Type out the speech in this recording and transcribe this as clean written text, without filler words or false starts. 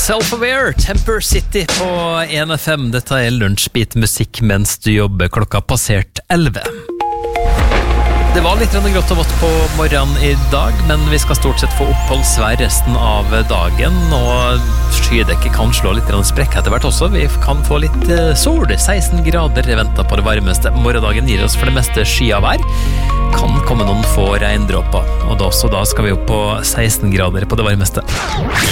Self-Aware, Temper City på 1FM. Dette lunsjbit musikk mens du jobber klokka passert 11. Det var litt grått og vått på morgenen i dag, men vi skal stort sett få oppholdsvær resten av dagen, og skydekket kan slå litt sprekk etter hvert også. Vi kan få litt sol, 16 grader ventet på det varmeste. Morgendagen gir oss for det meste skyavær. Kan komme noen få regndråper, og da skal vi opp på 16 grader på det varmeste.